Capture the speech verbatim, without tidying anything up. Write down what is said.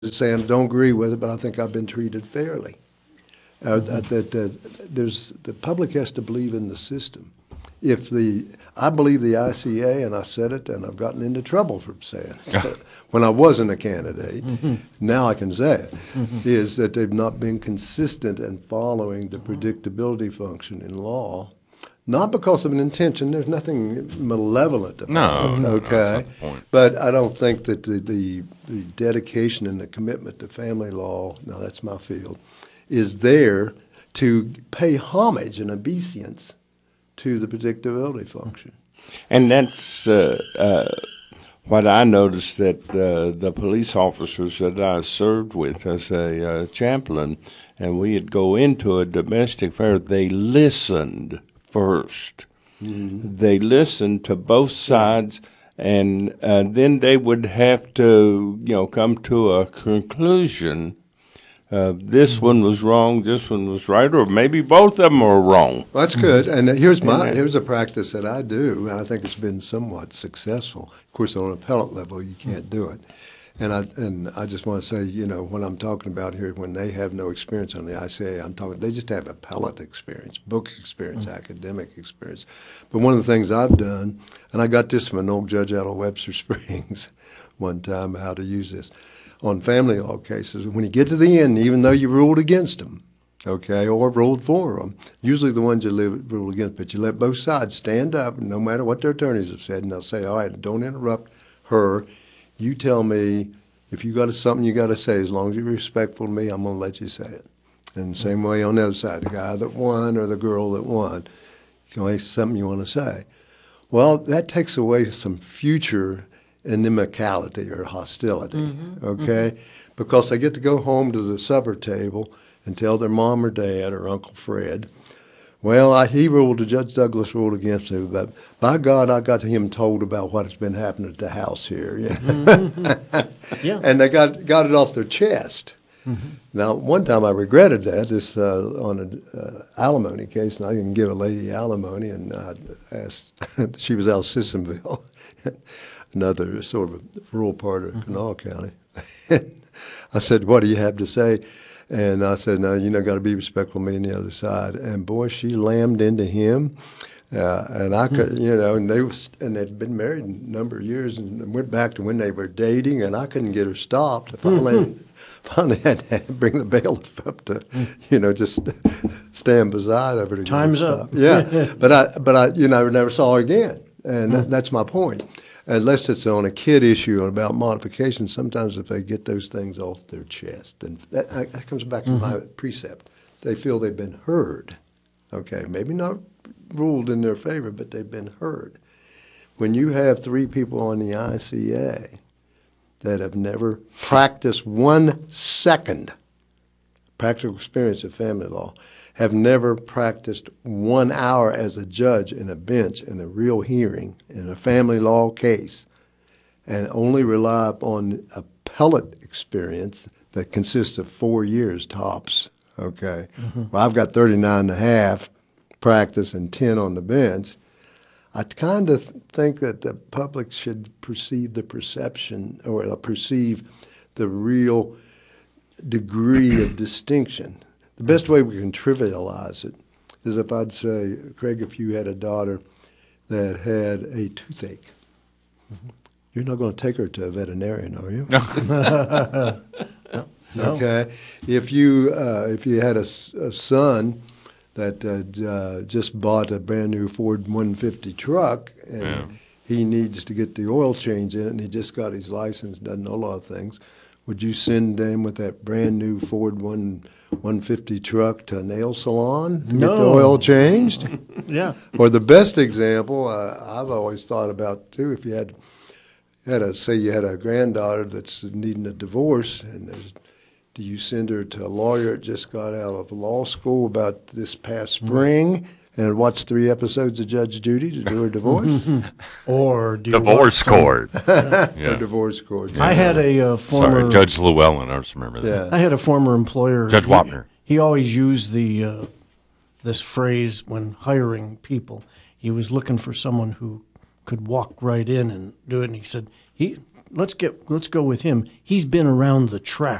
saying I don't agree with it, but I think I've been treated fairly. Uh, that that uh, there's the public has to believe in the system. If the I believe the I C A, and I said it, and I've gotten into trouble for saying it when I wasn't a candidate. Mm-hmm. Now I can say it, mm-hmm. is that they've not been consistent in following the predictability function in law. Not because of an intention. There's nothing malevolent about no, it. Okay, no, that's not the point. But I don't think that the, the the dedication and the commitment to family law, now that's my field, is there to pay homage and obeisance to the predictability function. And that's uh, uh, what I noticed that uh, the police officers that I served with as a uh, chaplain, and we'd go into a domestic affair, they listened first. Mm-hmm. They listened to both sides, and uh, then they would have to, you know, come to a conclusion. Uh, this one was wrong, this one was right, or maybe both of them are wrong. Well, that's good. And here's my here's a practice that I do, and I think it's been somewhat successful. Of course, on an appellate level, you can't do it. And I and I just want to say, you know, what I'm talking about here, when they have no experience on the I C A, I'm talking, they just have appellate experience, book experience, mm-hmm. academic experience. But one of the things I've done, and I got this from an old judge out of Webster Springs one time, how to use this. On family law cases, when you get to the end, even though you ruled against them, okay, or ruled for them, usually the ones you live, rule against, but you let both sides stand up, no matter what their attorneys have said, and they'll say, all right, don't interrupt her. You tell me if you got something you got to say. As long as you're respectful to me, I'm going to let you say it. And the same way on the other side, the guy that won or the girl that won, you know, something you want to say. Well, that takes away some future inimicality or hostility, mm-hmm, okay? Mm-hmm. Because they get to go home to the supper table and tell their mom or dad or Uncle Fred, well, I, he ruled, Judge Douglas ruled against me, but by God, I got him told about what has been happening at the house here. You know? Mm-hmm. Yeah. And they got, got it off their chest. Mm-hmm. Now, one time I regretted that, this uh, on an uh, alimony case, and I didn't give a lady alimony, and I asked, she was out of Sissonville, another sort of rural part of mm-hmm. Kanawha County. I said, what do you have to say? And I said, no, you know, got to be respectful of me on the other side. And boy, she lammed into him. Uh, and I could, mm-hmm. you know, and they was, and they'd been married a number of years and went back to when they were dating, and I couldn't get her stopped. Finally, mm-hmm. finally had to bring the bailiff up to, you know, just stand beside her to Time's get her up. stopped. Yeah, but I, but I, you know, never saw her again, and that, that's my point. Unless it's on a kid issue about modification, sometimes if they get those things off their chest, and that, that comes back to mm-hmm. my precept, they feel they've been heard. Okay, maybe not ruled in their favor, but they've been heard. When you have three people on the I C A that have never practiced one second practical experience of family law, have never practiced one hour as a judge in a bench in a real hearing in a family law case, and only rely upon appellate experience that consists of four years tops, okay? Mm-hmm. Well, I've got thirty-nine and a half practice and ten on the bench. I kind of th- think that the public should perceive the perception or uh, perceive the real degree of distinction. The best way we can trivialize it is if I'd say, Craig, if you had a daughter that had a toothache, mm-hmm. you're not going to take her to a veterinarian, are you? No. No. Okay. If you uh, if you had a, a son that uh, uh, just bought a brand new Ford one fifty truck and yeah. he needs to get the oil change in it, and he just got his license, doesn't know a lot of things, would you send them with that brand new Ford one? 150 truck to a nail salon to no. get the oil changed? Yeah. Or the best example uh, I've always thought about too, if you had had a say you had a granddaughter that's needing a divorce, and there's, do you send her to a lawyer that just got out of law school about this past spring and watch three episodes of Judge Judy to do her divorce? Or do you divorce court? Yeah. Or divorce court. I had a uh, former Sorry, Judge Llewellyn. I just remember that. Yeah. I had a former employer. Judge he, Wapner. He always used the uh, this phrase when hiring people. He was looking for someone who could walk right in and do it. And he said he let's get let's go with him. He's been around the track.